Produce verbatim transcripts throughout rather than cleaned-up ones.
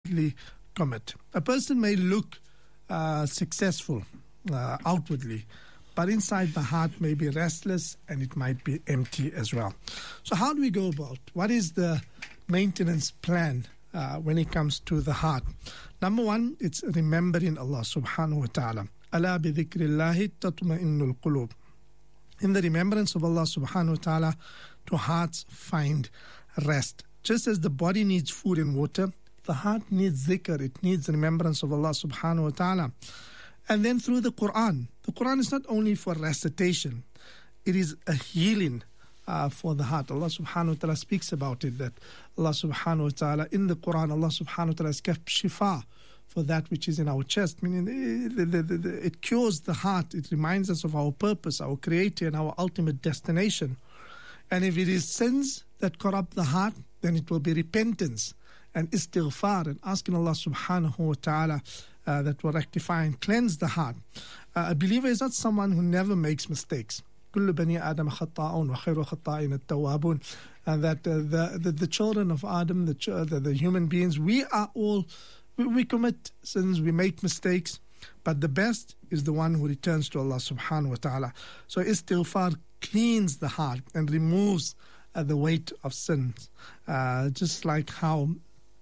commit. A person may look uh, successful uh, outwardly, but inside the heart may be restless and it might be empty as well. So how do we go about? What is the maintenance plan uh, when it comes to the heart? Number one, it's remembering Allah subhanahu wa ta'ala. Ala bi dhikrillahi tatma'innul qulub. In the remembrance of Allah subhanahu wa ta'ala, to hearts find rest. Just as the body needs food and water, the heart needs dhikr, it needs remembrance of Allah subhanahu wa ta'ala. And then through the Quran. The Quran is not only for recitation, it is a healing uh, for the heart. Allah subhanahu wa ta'ala speaks about it, that Allah subhanahu wa ta'ala, in the Quran, Allah subhanahu wa ta'ala has kept shifa for that which is in our chest, meaning it, the, the, the, it cures the heart. It reminds us of our purpose, our creator, and our ultimate destination. And if it is sins that corrupt the heart, then it will be repentance and istighfar and asking Allah subhanahu wa ta'ala uh, that will rectify and cleanse the heart. Uh, a believer is not someone who never makes mistakes. كل بني آدم خطاؤون وخير الخطائين التوابون. And that uh, the, the the children of Adam, the, the the human beings, we are all we, we commit sins, we make mistakes, but the best is the one who returns to Allah subhanahu wa ta'ala. So istighfar cleans the heart and removes uh, the weight of sins. Uh, just like how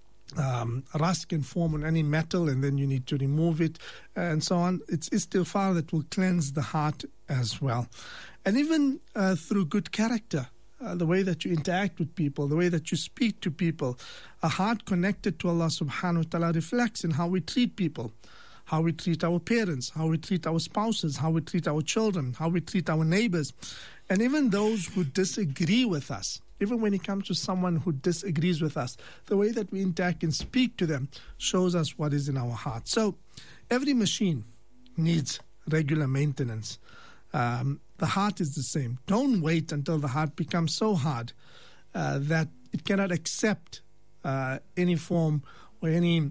um, rust can form on any metal and then you need to remove it and so on. It's istighfar that will cleanse the heart as well. And even uh, through good character, uh, the way that you interact with people, the way that you speak to people, a heart connected to Allah subhanahu wa ta'ala reflects in how we treat people. How we treat our parents, how we treat our spouses, how we treat our children, how we treat our neighbors, and even those who disagree with us. Even when it comes to someone who disagrees with us, the way that we interact and speak to them shows us what is in our heart. So every machine needs regular maintenance. Um, the heart is the same. Don't wait until the heart becomes so hard uh, that it cannot accept uh, any form or any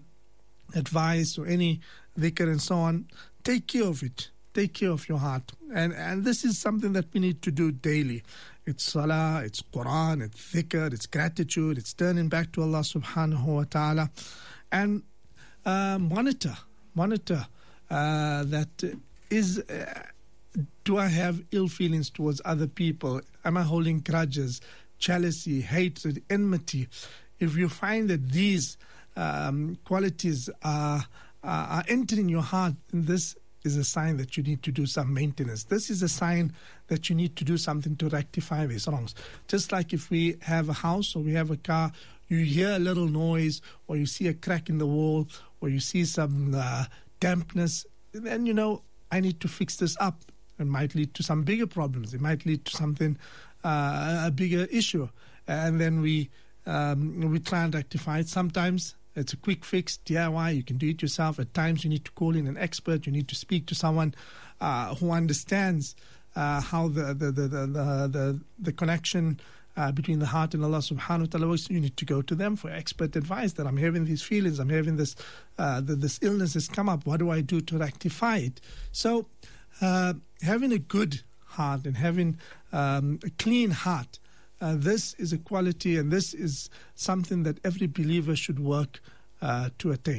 advice or any dhikr and so on. Take care of it. Take care of your heart. And and this is something that we need to do daily. It's salah, it's Quran, it's dhikr, it's gratitude, it's turning back to Allah subhanahu wa ta'ala. And uh, monitor, monitor uh, that is, uh, do I have ill feelings towards other people? Am I holding grudges, jealousy, hatred, enmity? If you find that these um, qualities are, are, are entering your heart, then this is a sign that you need to do some maintenance. This is a sign that you need to do something to rectify these wrongs. Just like if we have a house or we have a car, you hear a little noise or you see a crack in the wall or you see some uh, dampness, then you know, I need to fix this up. It might lead to some bigger problems. It might lead to something, uh, a bigger issue. And then we um, we try and rectify it. Sometimes it's a quick fix, D I Y. You can do it yourself. At times you need to call in an expert. You need to speak to someone uh, who understands uh, how the the the the the, the, the connection uh, between the heart and Allah subhanahu wa ta'ala works. You need to go to them for expert advice that I'm having these feelings, I'm having this, uh, the, this illness has come up. What do I do to rectify it? So uh, having a good heart and having um, a clean heart, Uh, this is a quality and this is something that every believer should work uh, to attain.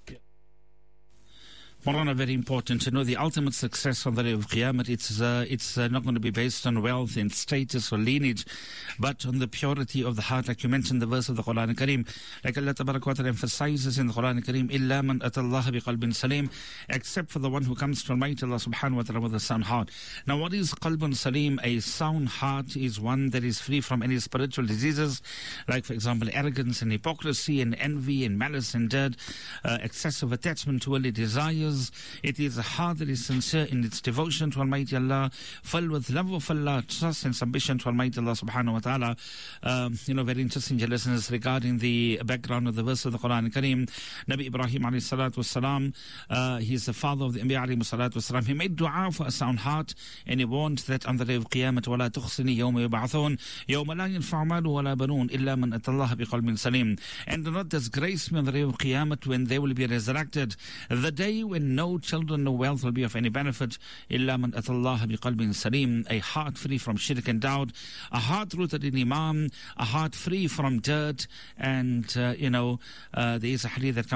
Marana, very important to know the ultimate success on the day of Qiyamah. It's uh, it's uh, not going to be based on wealth and status or lineage, but on the purity of the heart. Like you mentioned, the verse of the Quran Kareem, like Allah Tabarak wa Ta'ala emphasizes in the Quran Kareem, "Illa man atallaha biqalbin salim," except for the one who comes to Almighty Allah Subhanahu wa Ta'ala with a sound heart. Now, what is qalbun salim? A sound heart is one that is free from any spiritual diseases, like for example, arrogance and hypocrisy and envy and malice and dirt, uh, excessive attachment to worldly desires. It is a heart that is sincere in its devotion to Almighty Allah, filled with love of Allah, trust and submission to Almighty Allah subhanahu wa ta'ala. Um, you know, very interesting, dear listeners, regarding the background of the verse of the Quran Kareem. Nabi Ibrahim alayhi salatu wasalam, uh, he is the father of the Anbiya alayhi salatu wasalam. He made dua for a sound heart, and he warned that on the day of Qiyamah, وَلَا تُخْصِنِي يَوْمَ يُبْعَثُونَ يَوْمَ لَا يَنْفَعُ مَالٌ وَلَا بَنُونَ إِلَّا مَنْ أَتَى اللَّهَ بِقَلْبٍ سَلِيمٍ. And do not disgrace me on the day of Qiyamah when they will be resurrected, the day when no children, no wealth will be of any benefit. إِلَّا مَنْ أَتَى اللَّهَ بِقَلْبٍ سَلِيمٍ. A heart free from shirk and doubt, a heart rooted in Iman, a heart free from dirt. And uh, you know, uh, there is a hadith that comes